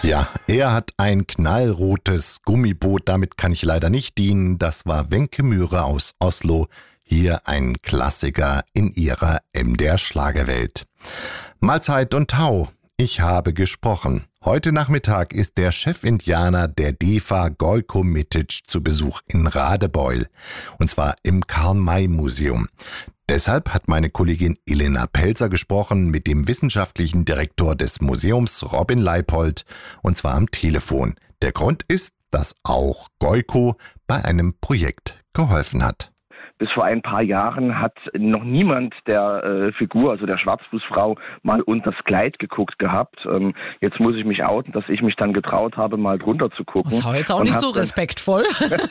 Ja, er hat ein knallrotes Gummiboot, damit kann ich leider nicht dienen. Das war Wenke Mühre aus Oslo. Hier ein Klassiker in ihrer MDR Schlagerwelt. Mahlzeit und Tau, ich habe gesprochen. Heute Nachmittag ist der Chefindianer der DEFA Gojko Mitic zu Besuch in Radebeul. Und zwar im Karl-May-Museum. Deshalb hat meine Kollegin Elena Pelzer gesprochen mit dem wissenschaftlichen Direktor des Museums, Robin Leipold, und zwar am Telefon. Der Grund ist, dass auch Gojko bei einem Projekt geholfen hat. Bis vor ein paar Jahren hat noch niemand der Figur, also der Schwarzfußfrau, mal unter das Kleid geguckt gehabt. Jetzt muss ich mich outen, dass ich mich dann getraut habe, mal drunter zu gucken. Das war jetzt auch nicht so respektvoll.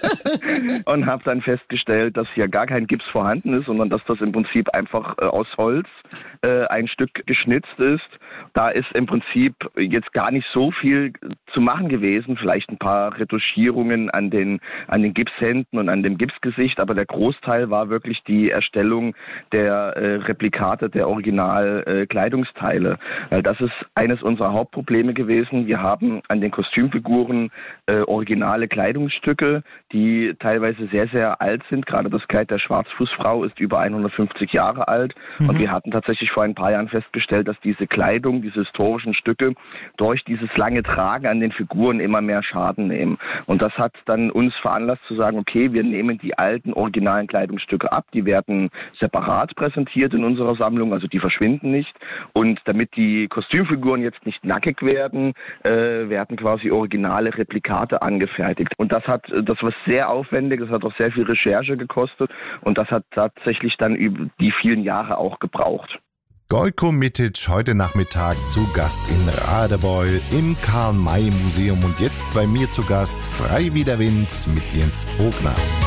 Und habe dann festgestellt, dass hier gar kein Gips vorhanden ist, sondern dass das im Prinzip einfach aus Holz ein Stück geschnitzt ist. Da ist im Prinzip jetzt gar nicht so viel zu machen gewesen, vielleicht ein paar Retuschierungen an den Gipshänden und an dem Gipsgesicht, aber der Großteil war wirklich die Erstellung der Replikate, der Original-Kleidungsteile. Das ist eines unserer Hauptprobleme gewesen. Wir haben an den Kostümfiguren originale Kleidungsstücke, die teilweise sehr, sehr alt sind. Gerade das Kleid der Schwarzfußfrau ist über 150 Jahre alt. Und wir hatten tatsächlich vor ein paar Jahren festgestellt, dass diese Kleidung, diese historischen Stücke durch dieses lange Tragen an den Figuren immer mehr Schaden nehmen. Und das hat dann uns veranlasst zu sagen, okay, wir nehmen die alten originalen Kleidungsstücke ab, die werden separat präsentiert in unserer Sammlung, also die verschwinden nicht. Und damit die Kostümfiguren jetzt nicht nackig werden, werden quasi originale Replikate angefertigt. Und das war sehr aufwendig, das hat auch sehr viel Recherche gekostet und das hat tatsächlich dann über die vielen Jahre auch gebraucht. Gojko Mitic heute Nachmittag zu Gast in Radebeul im Karl-May-Museum und jetzt bei mir zu Gast Frei wie der Wind mit Jens Bogner.